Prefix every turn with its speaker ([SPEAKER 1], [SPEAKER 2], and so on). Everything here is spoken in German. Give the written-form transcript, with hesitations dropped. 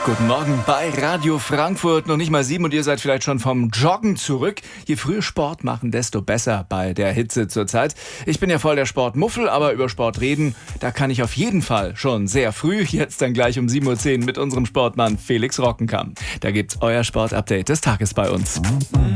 [SPEAKER 1] Guten Morgen bei Radio Frankfurt. Noch nicht mal 7 und ihr seid vielleicht schon vom Joggen zurück. Je früher Sport machen, desto besser bei der Hitze zurzeit. Ich bin ja voll der Sportmuffel, aber über Sport reden, da kann ich auf jeden Fall schon sehr früh. Jetzt dann gleich um 7:10 Uhr mit unserem Sportmann Felix Rockenkamp. Da gibt's euer Sportupdate des Tages bei uns.